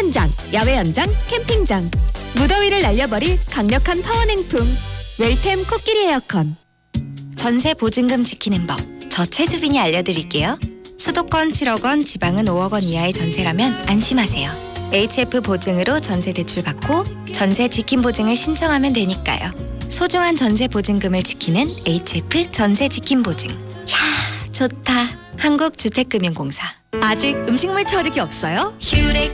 현장, 야외 현장, 캠핑장. 무더위를 날려버릴 강력한 파워냉품. 웰템 코끼리 에어컨. 전세 보증금 지키는 법. 저 최주빈이 알려드릴게요. 수도권 7억 원, 지방은 5억 원 이하의 전세라면 안심하세요. HF 보증으로 전세 대출 받고 전세 지킴 보증을 신청하면 되니까요. 소중한 전세 보증금을 지키는 HF 전세 지킴 보증. 이야, 좋다. 한국주택금융공사. 아직 음식물 처리기 없어요? 휴렉